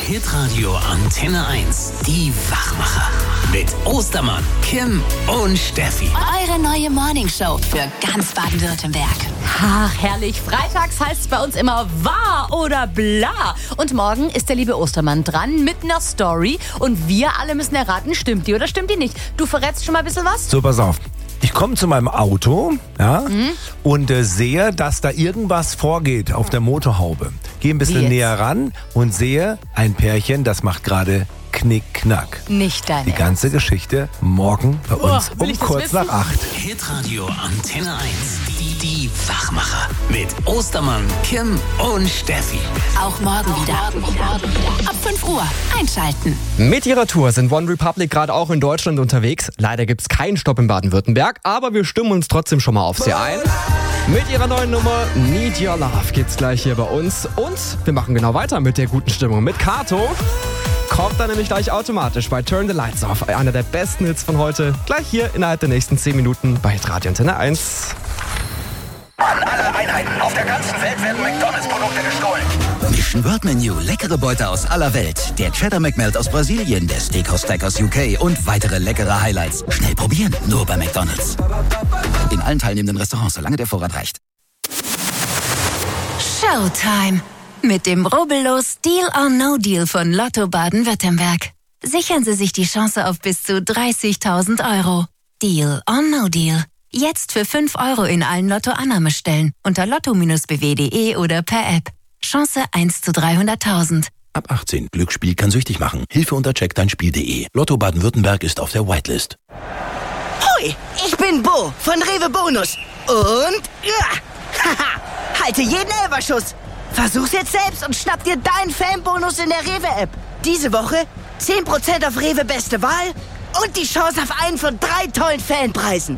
Hitradio Antenne 1. Die Wachmacher. Mit Ostermann, Kim und Steffi. Eure neue Morningshow für ganz Baden-Württemberg. Ach, herrlich. Freitags heißt es bei uns immer wahr oder bla. Und morgen ist der liebe Ostermann dran mit einer Story. Und wir alle müssen erraten, stimmt die oder stimmt die nicht. Du verrätst schon mal ein bisschen was? So, pass auf. Ich komme zu meinem Auto und sehe, dass da irgendwas vorgeht auf der Motorhaube. Gehe ein bisschen näher ran und sehe ein Pärchen, das macht gerade Knick-Knack. Nicht dein Die ganze Geschichte morgen bei uns um kurz nach 8. Hitradio Antenne 1. Die Wachmacher. Mit Ostermann, Kim und Steffi. Auch morgen wieder. Ab 5 Uhr einschalten. Mit ihrer Tour sind One Republic gerade auch in Deutschland unterwegs. Leider gibt's keinen Stopp in Baden-Württemberg, aber wir stimmen uns trotzdem schon mal auf sie ein. Mit ihrer neuen Nummer Need Your Love geht's gleich hier bei uns. Und wir machen genau weiter mit der guten Stimmung. Mit Kato kommt dann nämlich gleich automatisch bei Turn the Lights Off. Einer der besten Hits von heute. Gleich hier innerhalb der nächsten 10 Minuten bei Radio Antenne 1. An alle Einheiten auf der ganzen Welt werden McDonalds-Produkte gestohlen. Mission World Menu, leckere Beute aus aller Welt. Der Cheddar McMelt aus Brasilien, der Steakhouse Stack aus UK und weitere leckere Highlights. Schnell probieren, nur bei McDonalds. In allen teilnehmenden Restaurants, solange der Vorrat reicht. Showtime. Mit dem rubbellos Deal or No Deal von Lotto Baden-Württemberg. Sichern Sie sich die Chance auf bis zu 30.000 €. Deal or No Deal. Jetzt für 5 € in allen Lotto-Annahmestellen unter lotto-bw.de oder per App. Chance 1 zu 300.000. Ab 18. Glücksspiel kann süchtig machen. Hilfe unter checkdeinspiel.de. Lotto Baden-Württemberg ist auf der Whitelist. Hoi, ich bin Bo von Rewe Bonus. Und halte jeden Elferschuss. Versuch's jetzt selbst und schnapp dir deinen Fanbonus in der Rewe-App. Diese Woche 10% auf Rewe Beste Wahl und die Chance auf einen von 3 tollen Fanpreisen.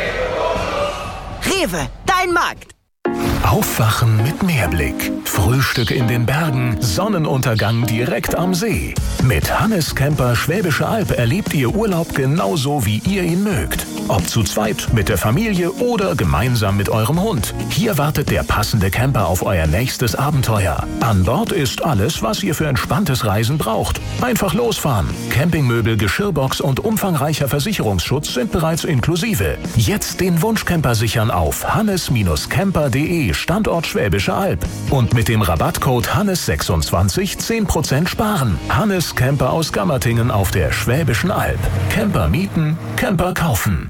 Rewe, dein Markt. Aufwachen mit Meerblick. Frühstück in den Bergen, Sonnenuntergang direkt am See. Mit Hannes Camper Schwäbische Alb erlebt ihr Urlaub genauso, wie ihr ihn mögt. Ob zu zweit, mit der Familie oder gemeinsam mit eurem Hund. Hier wartet der passende Camper auf euer nächstes Abenteuer. An Bord ist alles, was ihr für entspanntes Reisen braucht. Einfach losfahren. Campingmöbel, Geschirrbox und umfangreicher Versicherungsschutz sind bereits inklusive. Jetzt den Wunschcamper sichern auf hannes-camper.de Standort Schwäbische Alb. Und mit dem Rabattcode Hannes26 10% sparen. Hannes Camper aus Gammertingen auf der Schwäbischen Alb. Camper mieten, Camper kaufen.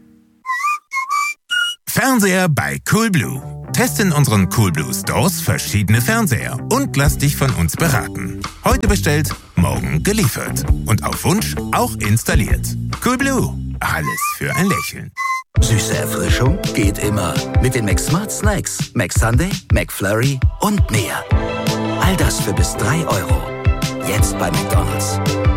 Fernseher bei Coolblue. Teste in unseren Coolblue Stores verschiedene Fernseher und lass dich von uns beraten. Heute bestellt, morgen geliefert. Und auf Wunsch auch installiert. Coolblue. Alles für ein Lächeln. Süße Erfrischung geht immer. Mit den McSmart Snacks, McSunday, McFlurry und mehr. All das für bis 3 €. Jetzt bei McDonalds.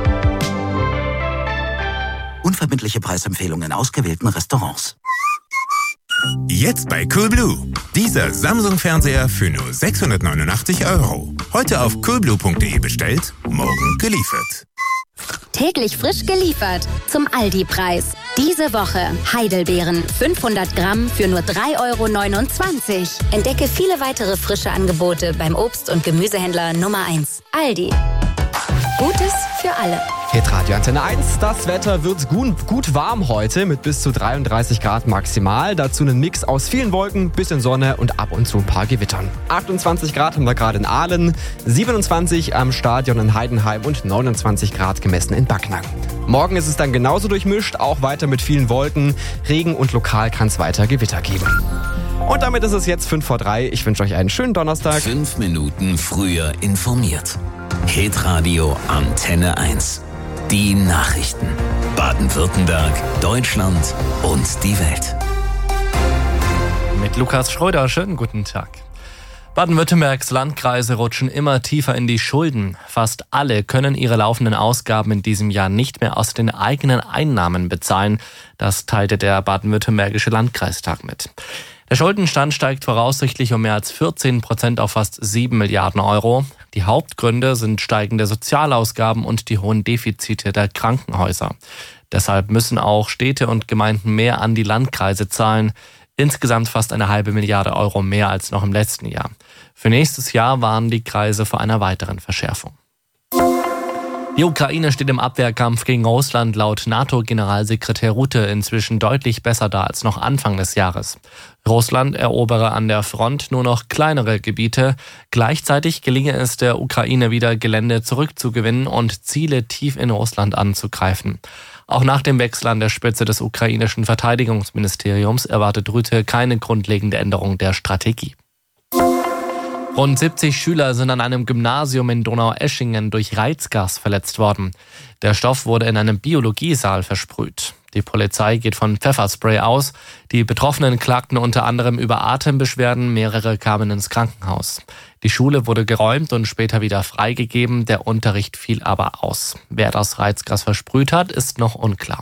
Unverbindliche Preisempfehlungen in ausgewählten Restaurants. Jetzt bei Coolblue. Dieser Samsung-Fernseher für nur 689 €. Heute auf coolblue.de bestellt, morgen geliefert. Täglich frisch geliefert zum Aldi-Preis. Diese Woche Heidelbeeren 500 Gramm für nur 3,29 €. Entdecke viele weitere frische Angebote beim Obst- und Gemüsehändler Nummer 1. Aldi. Gutes für alle. Hitradio Antenne 1. Das Wetter wird gut warm heute mit bis zu 33 Grad maximal. Dazu einen Mix aus vielen Wolken, bisschen Sonne und ab und zu ein paar Gewittern. 28 Grad haben wir gerade in Aalen, 27 am Stadion in Heidenheim und 29 Grad gemessen in Backnang. Morgen ist es dann genauso durchmischt, auch weiter mit vielen Wolken, Regen und lokal kann es weiter Gewitter geben. Und damit ist es jetzt 2:05. Ich wünsche euch einen schönen Donnerstag. 5 Minuten früher informiert. Hitradio Antenne 1. Die Nachrichten. Baden-Württemberg, Deutschland und die Welt. Mit Lukas Schröder, schönen guten Tag. Baden-Württembergs Landkreise rutschen immer tiefer in die Schulden. Fast alle können ihre laufenden Ausgaben in diesem Jahr nicht mehr aus den eigenen Einnahmen bezahlen. Das teilte der baden-württembergische Landkreistag mit. Der Schuldenstand steigt voraussichtlich um mehr als 14% auf fast 7 Milliarden €. Die Hauptgründe sind steigende Sozialausgaben und die hohen Defizite der Krankenhäuser. Deshalb müssen auch Städte und Gemeinden mehr an die Landkreise zahlen. Insgesamt fast 1,5 Milliarde € mehr als noch im letzten Jahr. Für nächstes Jahr warnen die Kreise vor einer weiteren Verschärfung. Die Ukraine steht im Abwehrkampf gegen Russland laut NATO-Generalsekretär Rutte inzwischen deutlich besser da als noch Anfang des Jahres. Russland erobere an der Front nur noch kleinere Gebiete. Gleichzeitig gelinge es der Ukraine wieder, Gelände zurückzugewinnen und Ziele tief in Russland anzugreifen. Auch nach dem Wechsel an der Spitze des ukrainischen Verteidigungsministeriums erwartet Rutte keine grundlegende Änderung der Strategie. Rund 70 Schüler sind an einem Gymnasium in Donaueschingen durch Reizgas verletzt worden. Der Stoff wurde in einem Biologiesaal versprüht. Die Polizei geht von Pfefferspray aus. Die Betroffenen klagten unter anderem über Atembeschwerden, mehrere kamen ins Krankenhaus. Die Schule wurde geräumt und später wieder freigegeben, der Unterricht fiel aber aus. Wer das Reizgas versprüht hat, ist noch unklar.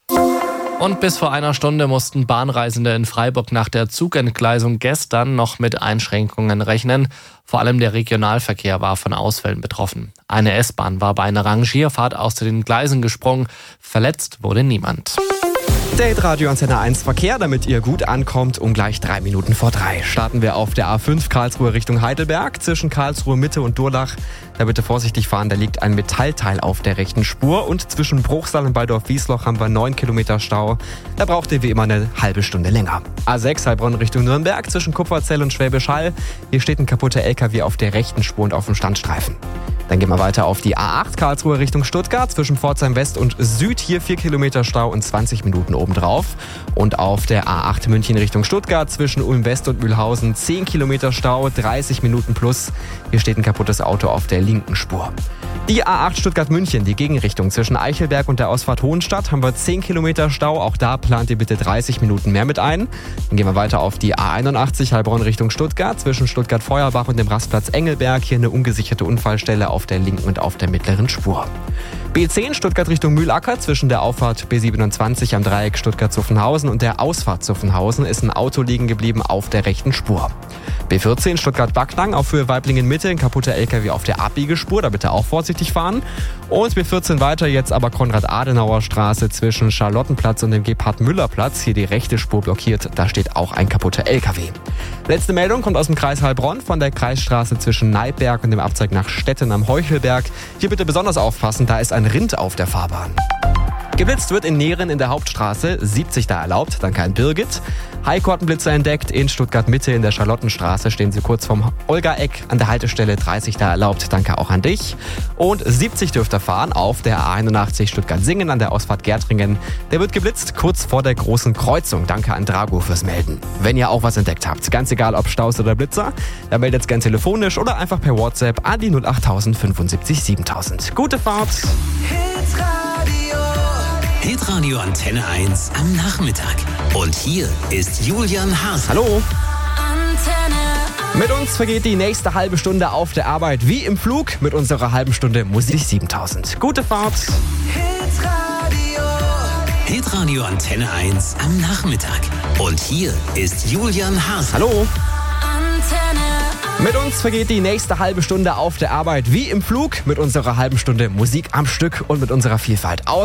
Und bis vor einer Stunde mussten Bahnreisende in Freiburg nach der Zugentgleisung gestern noch mit Einschränkungen rechnen. Vor allem der Regionalverkehr war von Ausfällen betroffen. Eine S-Bahn war bei einer Rangierfahrt aus den Gleisen gesprungen. Verletzt wurde niemand. Date Radio Antenne 1 Verkehr, damit ihr gut ankommt, um gleich 3 Minuten vor 3. Starten wir auf der A5 Karlsruhe Richtung Heidelberg, zwischen Karlsruhe Mitte und Durlach. Da bitte vorsichtig fahren, da liegt ein Metallteil auf der rechten Spur. Und zwischen Bruchsal und Waldorf-Wiesloch haben wir 9 Kilometer Stau. Da braucht ihr wie immer eine halbe Stunde länger. A6 Heilbronn Richtung Nürnberg, zwischen Kupferzell und Schwäbisch Hall. Hier steht ein kaputter LKW auf der rechten Spur und auf dem Standstreifen. Dann gehen wir weiter auf die A8 Karlsruhe Richtung Stuttgart, zwischen Pforzheim West und Süd. Hier 4 Kilometer Stau und 20 Minuten obendrauf. Und auf der A8 München Richtung Stuttgart, zwischen Ulm West und Mühlhausen 10 Kilometer Stau, 30 Minuten plus. Hier steht ein kaputtes Auto auf der linken Spur. Die A8 Stuttgart-München, die Gegenrichtung zwischen Eichelberg und der Ausfahrt Hohenstadt, haben wir 10 Kilometer Stau. Auch da plant ihr bitte 30 Minuten mehr mit ein. Dann gehen wir weiter auf die A81 Heilbronn Richtung Stuttgart, zwischen Stuttgart-Feuerbach und dem Rastplatz Engelberg. Hier eine ungesicherte Unfallstelle auf der linken und auf der mittleren Spur. B10 Stuttgart Richtung Mühlacker, zwischen der Auffahrt B27 am Dreieck Stuttgart-Zuffenhausen und der Ausfahrt Zuffenhausen ist ein Auto liegen geblieben auf der rechten Spur. B14 Stuttgart-Backnang auf Höhe Weiblingen-Mitte, ein kaputter LKW auf der Abbiegespur, da bitte auch vorsichtig fahren. Und B14 weiter, jetzt aber Konrad-Adenauer-Straße zwischen Charlottenplatz und dem Gebhard-Müller-Platz. Hier die rechte Spur blockiert, da steht auch ein kaputter LKW. Letzte Meldung kommt aus dem Kreis Heilbronn von der Kreisstraße zwischen Neibberg und dem Abzweig nach Stetten am Heuchelberg. Hier bitte besonders aufpassen, da ist ein Rind auf der Fahrbahn. Geblitzt wird in Nehren in der Hauptstraße, 70 da erlaubt, danke an Birgit. Highkortenblitzer entdeckt in Stuttgart-Mitte in der Charlottenstraße, stehen sie kurz vom Olga-Eck an der Haltestelle, 30 da erlaubt, danke auch an dich. Und 70 dürft ihr fahren auf der A81 Stuttgart-Singen an der Ausfahrt Gärtringen. Der wird geblitzt kurz vor der großen Kreuzung, danke an Drago fürs Melden. Wenn ihr auch was entdeckt habt, ganz egal ob Staus oder Blitzer, dann meldet es gern telefonisch oder einfach per WhatsApp an die 08000 75 7000. Gute Fahrt! Hitradio Antenne 1 am Nachmittag. Und hier ist Julian Haas. Hallo. Mit uns vergeht die nächste halbe Stunde auf der Arbeit wie im Flug mit unserer halben Stunde Musik 7000. Gute Fahrt. Hitradio Antenne 1 am Nachmittag. Und hier ist Julian Haas. Hallo. Mit uns vergeht die nächste halbe Stunde auf der Arbeit wie im Flug mit unserer halben Stunde Musik am Stück und mit unserer Vielfalt aus